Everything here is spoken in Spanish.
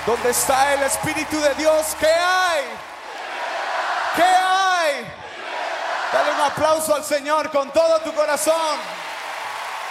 ¿Dónde está el Espíritu de Dios? ¿Qué hay? ¿Qué hay? Dale un aplauso al Señor con todo tu corazón.